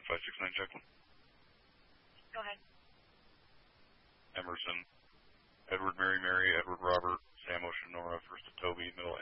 569 Jacqueline. Go ahead. Emerson, Edward Mary Mary, Edward Robert, Sam Ocean Nora, first to Toby, middle